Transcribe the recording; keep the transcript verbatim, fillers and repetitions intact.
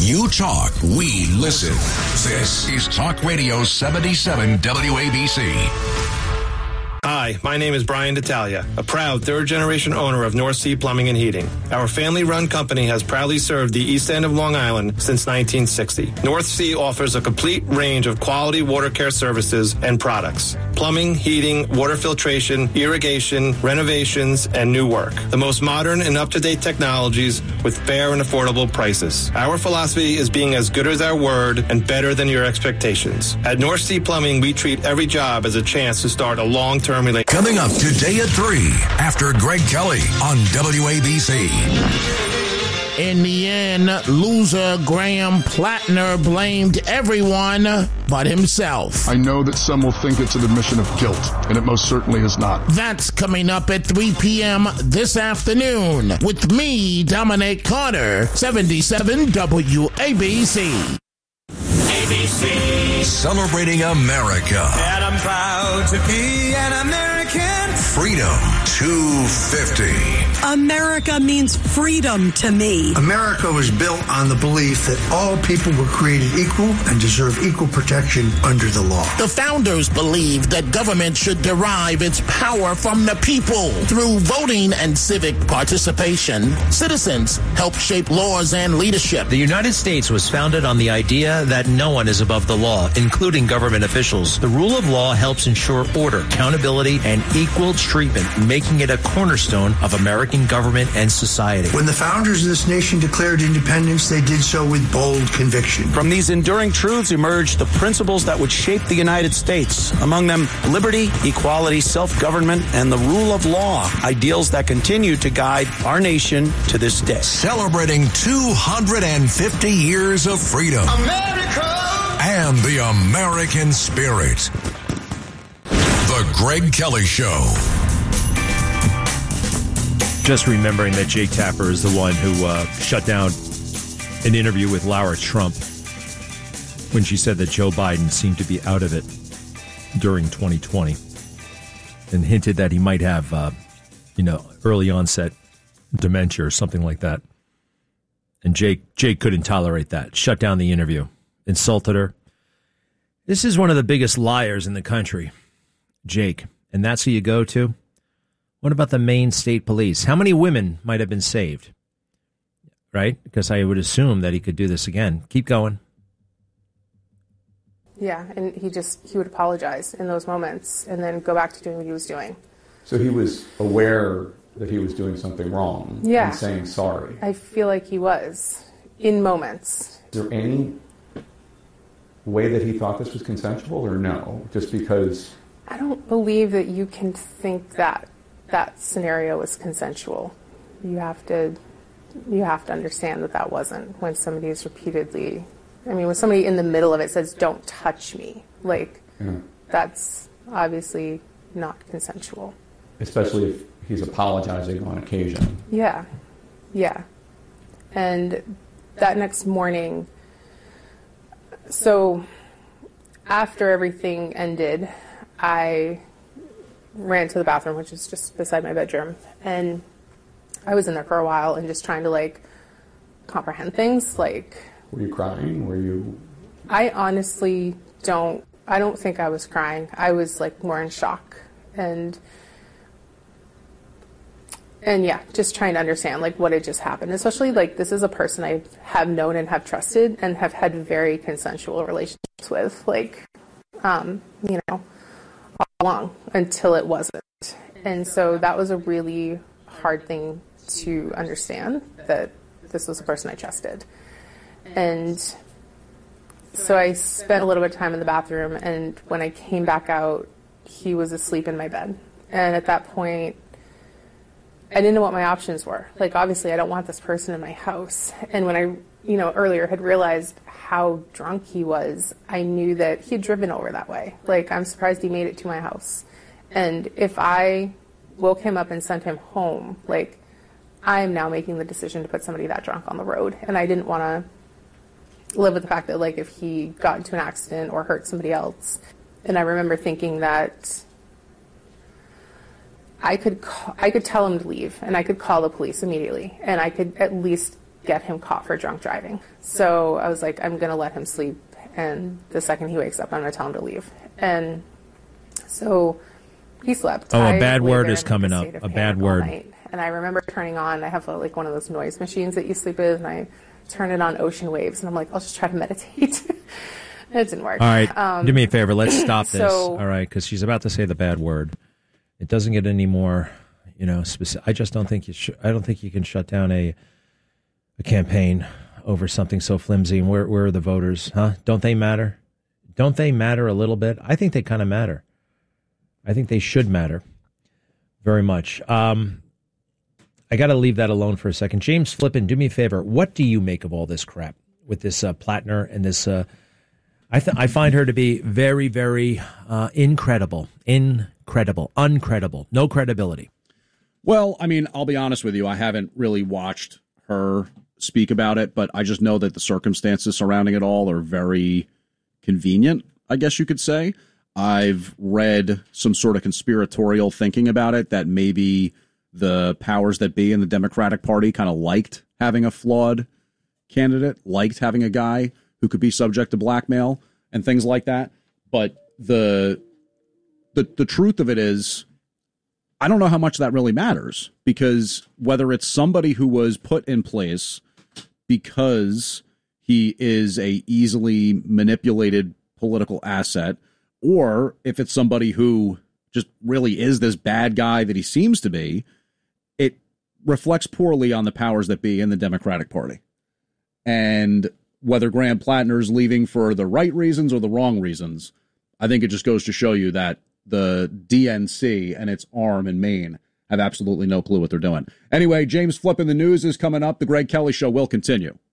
You talk, we listen. This is Talk Radio seventy-seven W A B C. Hi, my name is Brian D'Italia, a proud third-generation owner of North Sea Plumbing and Heating. Our family-run company has proudly served the East End of Long Island since nineteen sixty. North Sea offers a complete range of quality water care services and products. Plumbing, heating, water filtration, irrigation, renovations, and new work. The most modern and up-to-date technologies with fair and affordable prices. Our philosophy is being as good as our word and better than your expectations. At North Sea Plumbing, we treat every job as a chance to start a long-term relationship. Coming up today at three, after Greg Kelly on W A B C. In the end, loser Graham Plattner blamed everyone but himself. I know that some will think it's an admission of guilt, and it most certainly is not. That's coming up at three p.m. this afternoon with me, Dominic Carter, seventy-seven W A B C. A B C. Celebrating America. And I'm proud to be an American. Freedom two fifty. America means freedom to me. America was built on the belief that all people were created equal and deserve equal protection under the law. The founders believed that government should derive its power from the people. Through voting and civic participation, citizens help shape laws and leadership. The United States was founded on the idea that no one is above the law, including government officials. The rule of law helps ensure order, accountability, and equal treatment, making it a cornerstone of American government and society. When the founders of this nation declared independence, they did so with bold conviction. From these enduring truths emerged the principles that would shape the United States. Among them, liberty, equality, self-government, and the rule of law, ideals that continue to guide our nation to this day. Celebrating two hundred fifty years of freedom. America! And the American spirit. The Greg Kelly Show. Just remembering that Jake Tapper is the one who uh, shut down an interview with Lara Trump when she said that Joe Biden seemed to be out of it during twenty twenty and hinted that he might have, uh, you know, early onset dementia or something like that. And Jake, Jake couldn't tolerate that. Shut down the interview. Insulted her. This is one of the biggest liars in the country, Jake. And that's who you go to? What about the Maine State Police? How many women might have been saved? Right? Because I would assume that he could do this again. Keep going. Yeah, and he just, he would apologize in those moments and then go back to doing what he was doing. So he was aware that he was doing something wrong yeah. and saying sorry. I feel like he was, in moments. Is there any way that he thought this was consensual or no? Just because... I don't believe that you can think that that scenario was consensual. You have to, you have to understand that that wasn't when somebody is repeatedly, I mean, when somebody in the middle of it says, "Don't touch me," like, yeah. that's obviously not consensual. Especially if he's apologizing on occasion. Yeah, yeah. And that next morning, so after everything ended, I ran to the bathroom, which is just beside my bedroom, and I was in there for a while and just trying to, like, comprehend things, like... Were you crying? Were you... I honestly don't... I don't think I was crying. I was, like, more in shock, and... And, yeah, just trying to understand, like, what had just happened. Especially, like, this is a person I have known and have trusted and have had very consensual relationships with, like, um, you know... long until it wasn't. And so that was a really hard thing to understand, that this was a person I trusted. And so I spent a little bit of time in the bathroom, and when I came back out, he was asleep in my bed. And at that point, I didn't know what my options were. Like, obviously, I don't want this person in my house. And when I, you know, earlier had realized how drunk he was, I knew that he had driven over that way. Like, I'm surprised he made it to my house. And if I woke him up and sent him home, like, I'm now making the decision to put somebody that drunk on the road. And I didn't want to live with the fact that, like, if he got into an accident or hurt somebody else. And I remember thinking that I could call, I could tell him to leave, and I could call the police immediately, and I could at least get him caught for drunk driving. So I was like, I'm going to let him sleep. And the second he wakes up, I'm going to tell him to leave. And so he slept. Oh, I a bad lay word there is in, like, coming a up. state of A panic bad all word. night. And I remember turning on, I have like one of those noise machines that you sleep with, and I turned it on Ocean Waves, and I'm like, I'll just try to meditate. It didn't work. All right, Um, do me a favor. Let's stop this. so- All right, because she's about to say the bad word. It doesn't get any more, you know, specific. I just don't think you. Sh- I don't think you can shut down a a campaign over something so flimsy. And where where are the voters? Huh? Don't they matter? Don't they matter a little bit? I think they kind of matter. I think they should matter very much. Um, I got to leave that alone for a second. James Flippin, do me a favor. What do you make of all this crap with this uh, Plattner and this? Uh, I th- I find her to be very, very uh, incredible, incredible, uncredible, no credibility. Well, I mean, I'll be honest with you. I haven't really watched her speak about it, but I just know that the circumstances surrounding it all are very convenient, I guess you could say. I've read some sort of conspiratorial thinking about it, that maybe the powers that be in the Democratic Party kind of liked having a flawed candidate, liked having a guy who could be subject to blackmail and things like that. But the the the truth of it is, I don't know how much that really matters, because whether it's somebody who was put in place because he is a easily manipulated political asset, or if it's somebody who just really is this bad guy that he seems to be, it reflects poorly on the powers that be in the Democratic Party. And whether Graham Plattner's leaving for the right reasons or the wrong reasons, I think it just goes to show you that the D N C and its arm in Maine have absolutely no clue what they're doing. Anyway, James Flippin, the news is coming up. The Greg Kelly Show will continue.